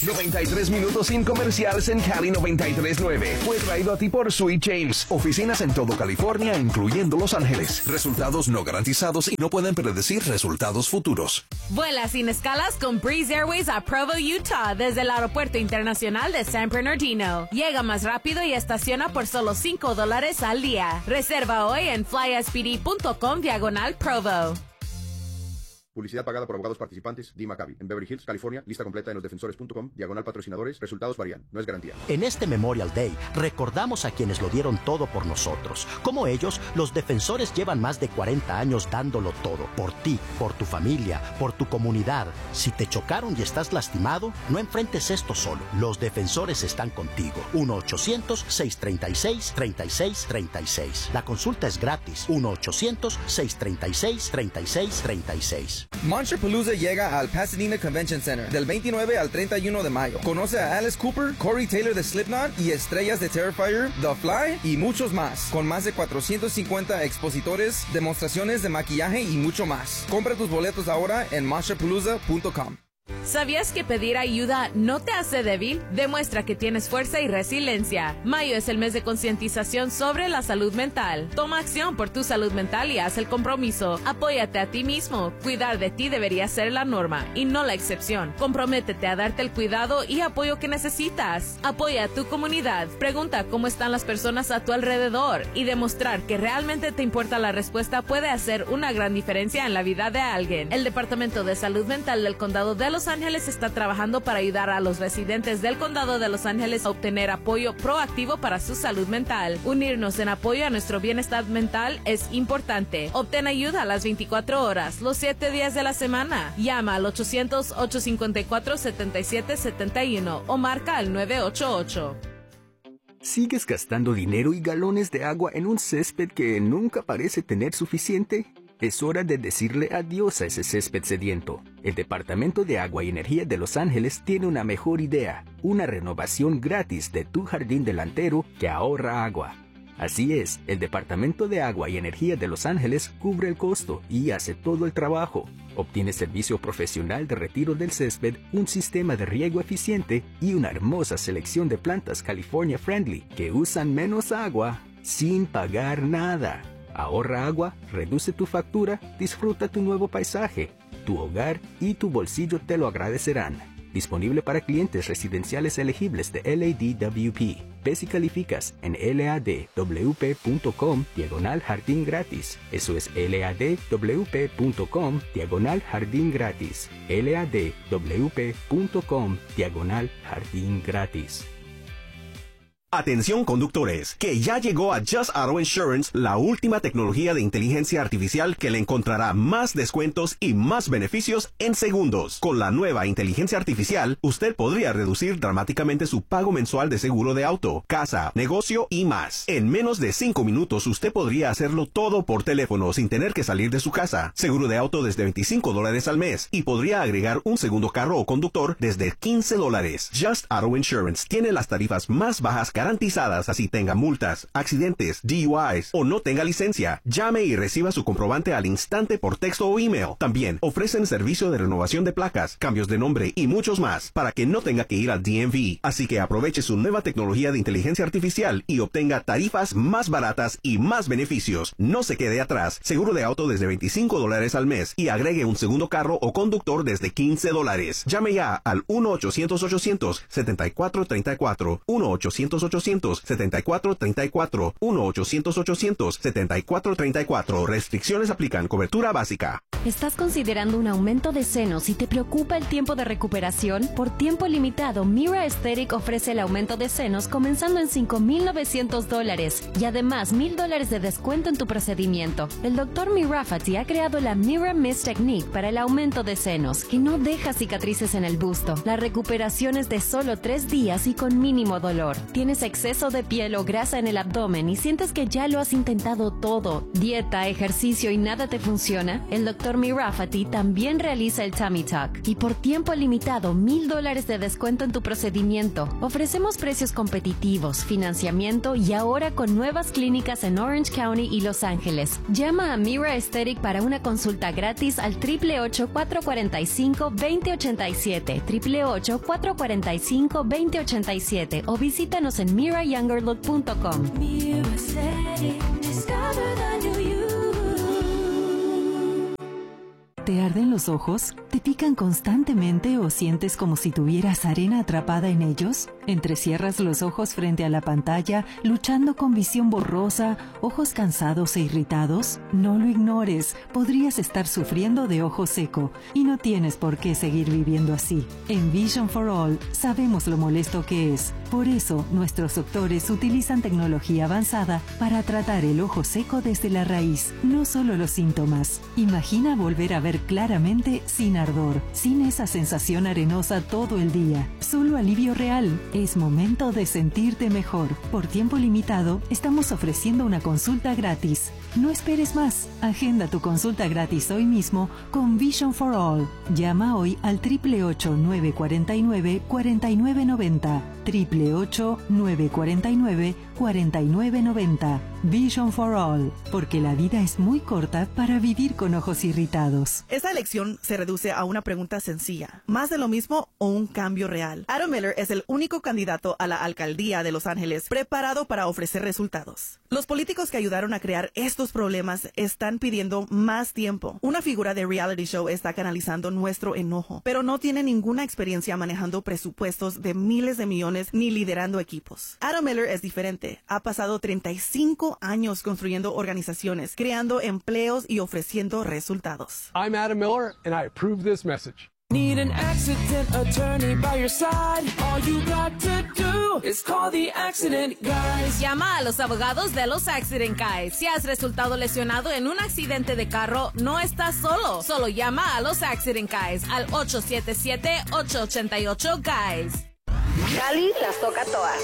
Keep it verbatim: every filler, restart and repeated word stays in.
noventa y tres minutos sin comerciales en Cali noventa y tres punto nueve. Fue traído a ti por Sweet James. Oficinas en todo California, incluyendo Los Ángeles. Resultados no garantizados y no pueden predecir resultados futuros. Vuela sin escalas con Breeze Airways a Provo, Utah, desde el Aeropuerto Internacional de San Bernardino. Llega más rápido y estaciona por solo cinco dólares al día. Reserva hoy en flyaspd.com diagonal Provo. Publicidad pagada por abogados participantes. D. Maccabi. En Beverly Hills, California. Lista completa en losdefensores punto com. Diagonal patrocinadores. Resultados varían. No es garantía. En este Memorial Day, recordamos a quienes lo dieron todo por nosotros. Como ellos, los defensores llevan más de cuarenta años dándolo todo. Por ti, por tu familia, por tu comunidad. Si te chocaron y estás lastimado, no enfrentes esto solo. Los defensores están contigo. uno ochocientos, seiscientos treinta y seis, treinta y seis treinta y seis. La consulta es gratis. uno ochocientos, seiscientos treinta y seis, treinta y seis treinta y seis. Monsterpalooza llega al Pasadena Convention Center del veintinueve al treinta y uno de mayo. Conoce a Alice Cooper, Corey Taylor de Slipknot y estrellas de Terrifier, The Fly y muchos más. Con más de cuatrocientos cincuenta expositores, demostraciones de maquillaje y mucho más. Compra tus boletos ahora en monsterpalooza punto com. ¿Sabías que pedir ayuda no te hace débil? Demuestra que tienes fuerza y resiliencia. Mayo es el mes de concientización sobre la salud mental. Toma acción por tu salud mental y haz el compromiso. Apóyate a ti mismo. Cuidar de ti debería ser la norma y no la excepción. Comprométete a darte el cuidado y apoyo que necesitas. Apoya a tu comunidad. Pregunta cómo están las personas a tu alrededor y demostrar que realmente te importa la respuesta puede hacer una gran diferencia en la vida de alguien. El Departamento de Salud Mental del Condado de Los Ángeles está trabajando para ayudar a los residentes del Condado de Los Ángeles a obtener apoyo proactivo para su salud mental. Unirnos en apoyo a nuestro bienestar mental es importante. Obtén ayuda a las veinticuatro horas, los siete días de la semana. Llama al ochocientos, ochocientos cincuenta y cuatro, setenta y siete setenta y uno o marca al nueve ocho ocho. ¿Sigues gastando dinero y galones de agua en un césped que nunca parece tener suficiente? Es hora de decirle adiós a ese césped sediento. El Departamento de Agua y Energía de Los Ángeles tiene una mejor idea, una renovación gratis de tu jardín delantero que ahorra agua. Así es, el Departamento de Agua y Energía de Los Ángeles cubre el costo y hace todo el trabajo. Obtiene servicio profesional de retiro del césped, un sistema de riego eficiente y una hermosa selección de plantas California Friendly que usan menos agua sin pagar nada. Ahorra agua, reduce tu factura, disfruta tu nuevo paisaje. Tu hogar y tu bolsillo te lo agradecerán. Disponible para clientes residenciales elegibles de L A D W P. Ve si calificas en ladwp.com diagonal jardín gratis. Eso es ladwp.com diagonal jardín gratis. ladwp.com diagonal jardín gratis. Atención conductores, que ya llegó a Just Auto Insurance la última tecnología de inteligencia artificial que le encontrará más descuentos y más beneficios en segundos. Con la nueva inteligencia artificial, usted podría reducir dramáticamente su pago mensual de seguro de auto, casa, negocio y más. En menos de cinco minutos usted podría hacerlo todo por teléfono sin tener que salir de su casa. Seguro de auto desde veinticinco dólares al mes y podría agregar un segundo carro o conductor desde quince dólares. Just Auto Insurance tiene las tarifas más bajas garantizadas, así tenga multas, accidentes, D U Is o no tenga licencia. Llame y reciba su comprobante al instante por texto o email. También ofrecen servicio de renovación de placas, cambios de nombre y muchos más para que no tenga que ir al D M V. Así que aproveche su nueva tecnología de inteligencia artificial y obtenga tarifas más baratas y más beneficios. No se quede atrás. Seguro de auto desde veinticinco dólares al mes y agregue un segundo carro o conductor desde quince dólares. Llame ya al uno ochocientos, ochocientos, setenta y cuatro treinta y cuatro, uno ochocientos, ochocientos, setenta y cuatro treinta y cuatro, uno ochocientos, ochocientos, setenta y cuatro treinta y cuatro. Restricciones aplican. Cobertura básica. ¿Estás considerando un aumento de senos y te preocupa el tiempo de recuperación? Por tiempo limitado, Mira Aesthetic ofrece el aumento de senos comenzando en cinco mil novecientos dólares y además mil dólares de descuento en tu procedimiento. El doctor Mirafati ha creado la Mira Mist Technique para el aumento de senos, que no deja cicatrices en el busto. La recuperación es de solo tres días y con mínimo dolor. Tienes tienes exceso de piel o grasa en el abdomen y sientes que ya lo has intentado todo, dieta, ejercicio y nada te funciona, el doctor Mirafati también realiza el Tummy Tuck. Y por tiempo limitado, mil dólares de descuento en tu procedimiento. Ofrecemos precios competitivos, financiamiento y ahora con nuevas clínicas en Orange County y Los Ángeles. Llama a Mira Aesthetic para una consulta gratis al ocho ocho ocho, cuatro cuatro cinco, dos cero ocho siete, ocho ocho ocho, cuatro cuatro cinco, dos cero ocho siete o visítanos en mira younger look punto com. ¿Te arden los ojos? ¿Te pican constantemente o sientes como si tuvieras arena atrapada en ellos? ¿Entrecierras los ojos frente a la pantalla, luchando con visión borrosa, ojos cansados e irritados? No lo ignores, podrías estar sufriendo de ojo seco y no tienes por qué seguir viviendo así. En Vision for All sabemos lo molesto que es. Por eso, nuestros doctores utilizan tecnología avanzada para tratar el ojo seco desde la raíz, no solo los síntomas. Imagina volver a ver claramente sin ardor, sin esa sensación arenosa todo el día. Solo alivio real. Es momento de sentirte mejor. Por tiempo limitado, estamos ofreciendo una consulta gratis. No esperes más. Agenda tu consulta gratis hoy mismo con Vision for All. Llama hoy al ocho ocho ocho, nueve cuatro nueve, cuatro nueve nueve cero. ocho ocho ocho, nueve cuatro nueve, cuatro nueve nueve cero. Vision for All. Porque la vida es muy corta para vivir con ojos irritados. Esta elección se reduce a una pregunta sencilla. ¿Más de lo mismo o un cambio real? Adam Miller es el único candidato a la alcaldía de Los Ángeles preparado para ofrecer resultados. Los políticos que ayudaron a crear estos problemas están pidiendo más tiempo. Una figura de reality show está canalizando nuestro enojo, pero no tiene ninguna experiencia manejando presupuestos de miles de millones ni liderando equipos. Adam Miller es diferente. Ha pasado treinta y cinco años construyendo organizaciones, creando empleos y ofreciendo resultados. I'm Adam Miller and I approve this message. Need an accident attorney by your side. All you got to do is call the Accident Guys. Llama a los abogados de los Accident Guys. Si has resultado lesionado en un accidente de carro, no estás solo. Solo llama a los Accident Guys al ocho siete siete, ocho ocho ocho, Guys. Cali las toca todas.